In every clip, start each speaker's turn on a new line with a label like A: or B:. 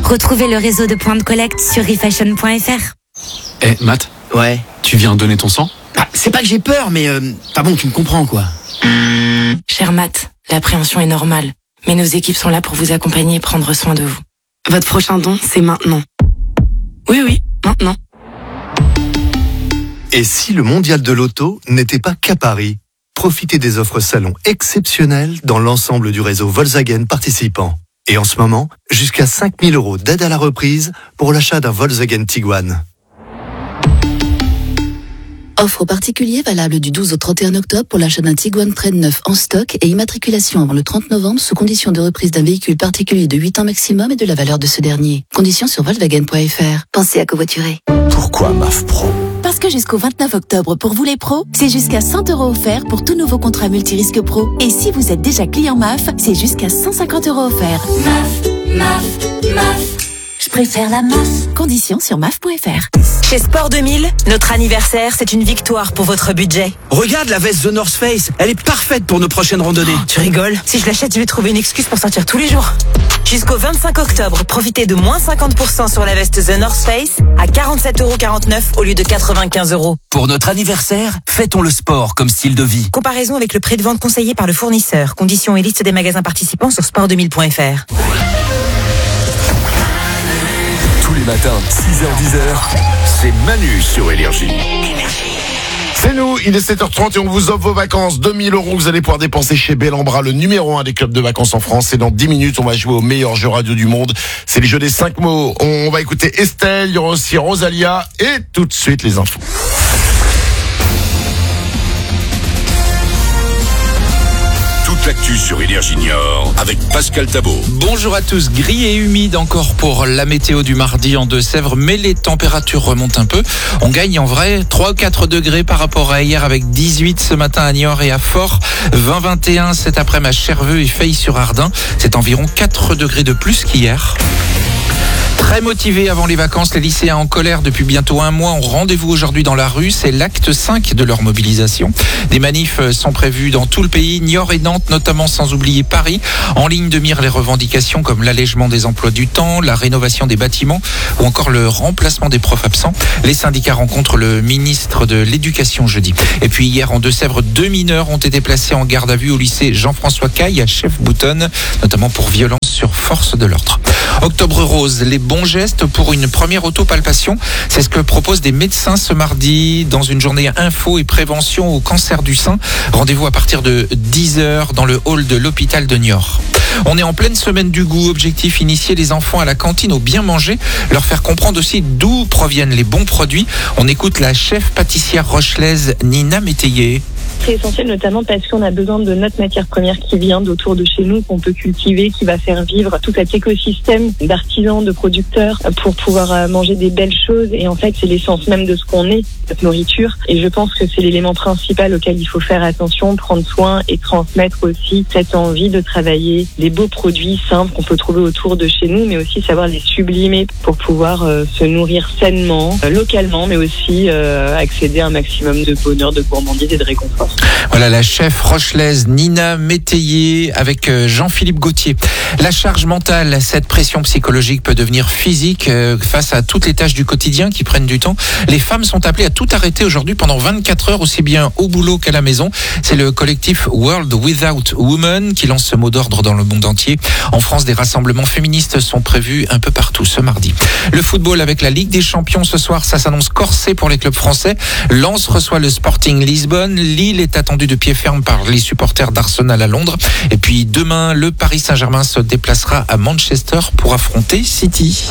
A: Retrouvez le réseau de points de collecte sur refashion.fr.
B: Matt.
C: Ouais.
B: Tu viens donner ton sang ?
C: C'est pas que j'ai peur, mais bon, tu me comprends quoi.
D: Cher Matt, l'appréhension est normale, mais nos équipes sont là pour vous accompagner et prendre soin de vous. Votre prochain don, c'est maintenant. Oui, maintenant.
E: Et si le mondial de l'auto n'était pas qu'à Paris ? Profitez des offres salon exceptionnelles dans l'ensemble du réseau Volkswagen participant. Et en ce moment, jusqu'à 5 000 € d'aide à la reprise pour l'achat d'un Volkswagen Tiguan.
F: Offre aux particuliers valable du 12 au 31 octobre pour l'achat d'un Tiguan Trend neuf en stock et immatriculation avant le 30 novembre sous condition de reprise d'un véhicule particulier de 8 ans maximum et de la valeur de ce dernier. Conditions sur Volkswagen.fr. Pensez à covoiturer.
G: Pourquoi MAF Pro ?
H: Parce que jusqu'au 29 octobre, pour vous les pros, c'est jusqu'à 100 € offerts pour tout nouveau contrat multirisque pro. Et si vous êtes déjà client MAF, c'est jusqu'à 150 € offerts. MAF. Je préfère la MAF. Conditions sur MAF.fr.
I: Chez Sport 2000, notre anniversaire, c'est une victoire pour votre budget.
C: Regarde la veste The North Face, elle est parfaite pour nos prochaines randonnées.
I: Tu rigoles? Si je l'achète, je vais trouver une excuse pour sortir tous les jours. Jusqu'au 25 octobre, profitez de moins 50% sur la veste The North Face à 47,49 € au lieu de 95 €.
J: Pour notre anniversaire, fêtons le sport comme style de vie.
I: Comparaison avec le prix de vente conseillé par le fournisseur. Conditions et liste des magasins participants sur sport2000.fr.
G: Tous les matins, 6h-10h, c'est Manu sur Énergie.
K: C'est nous, il est 7h30 et on vous offre vos vacances. 2 000 € que vous allez pouvoir dépenser chez Bellambra, le numéro 1 des clubs de vacances en France. Et dans 10 minutes, on va jouer au meilleur jeu radio du monde. C'est le jeu des 5 mots. On va écouter Estelle, il y aura aussi Rosalia et tout de suite les infos.
G: L'actu sur Énergie Niort avec Pascal Thabot.
L: Bonjour à tous. Gris et humide encore pour la météo du mardi en Deux-Sèvres, mais les températures remontent un peu. On gagne en vrai 3 ou 4 degrés par rapport à hier avec 18 ce matin à Niort et à Fort, 20-21 cet après-midi à Cherveux et Feille-sur-Ardin. C'est environ 4 degrés de plus qu'hier. Très motivés avant les vacances, les lycéens en colère depuis bientôt un mois ont rendez-vous aujourd'hui dans la rue. C'est l'acte 5 de leur mobilisation. Des manifs sont prévus dans tout le pays, Niort et Nantes notamment, sans oublier Paris. En ligne de mire les revendications comme l'allègement des emplois du temps, la rénovation des bâtiments ou encore le remplacement des profs absents. Les syndicats rencontrent le ministre de l'Éducation jeudi. Et puis hier en Deux-Sèvres, 2 mineurs ont été placés en garde à vue au lycée Jean-François Caille à Chef-Boutonne, notamment pour violence sur force de l'ordre. Octobre rose, les bons gestes pour une première autopalpation. C'est ce que proposent des médecins ce mardi dans une journée info et prévention au cancer du sein. Rendez-vous à partir de 10h dans le hall de l'hôpital de Niort. On est en pleine semaine du goût. Objectif, initier les enfants à la cantine au bien manger, leur faire comprendre aussi d'où proviennent les bons produits. On écoute la chef pâtissière rochelaise Nina Métayer.
M: C'est essentiel notamment parce qu'on a besoin de notre matière première qui vient d'autour de chez nous, qu'on peut cultiver, qui va faire vivre tout cet écosystème d'artisans, de producteurs pour pouvoir manger des belles choses. Et en fait, c'est l'essence même de ce qu'on est, notre nourriture. Et je pense que c'est l'élément principal auquel il faut faire attention, prendre soin et transmettre aussi cette envie de travailler des beaux produits simples qu'on peut trouver autour de chez nous, mais aussi savoir les sublimer pour pouvoir se nourrir sainement, localement, mais aussi accéder à un maximum de bonheur, de gourmandise et de réconfort.
L: Voilà la chef rochelaise Nina Métayer avec Jean-Philippe Gauthier. La charge mentale, cette pression psychologique peut devenir physique face à toutes les tâches du quotidien qui prennent du temps. Les femmes sont appelées à tout arrêter aujourd'hui pendant 24 heures, aussi bien au boulot qu'à la maison. C'est le collectif World Without Women qui lance ce mot d'ordre dans le monde entier. En France, des rassemblements féministes sont prévus un peu partout ce mardi. Le football avec la Ligue des Champions ce soir, ça s'annonce corsé pour les clubs français. Lens reçoit le Sporting Lisbonne. Lille est attendu de pied ferme par les supporters d'Arsenal à Londres. Et puis demain, le Paris Saint-Germain se déplacera à Manchester pour affronter City.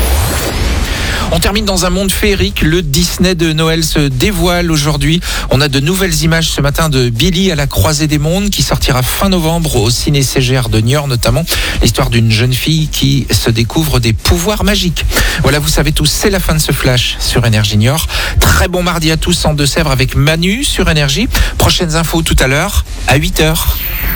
L: On termine dans un monde féerique. Le Disney de Noël se dévoile aujourd'hui. On a de nouvelles images ce matin de Billy à la croisée des mondes qui sortira fin novembre au ciné CGR de Niort notamment. L'histoire d'une jeune fille qui se découvre des pouvoirs magiques. Voilà, vous savez tous, c'est la fin de ce flash sur Énergie Niort. Très bon mardi à tous en Deux-Sèvres avec Manu sur Énergie. Prochaines infos tout à l'heure à 8h.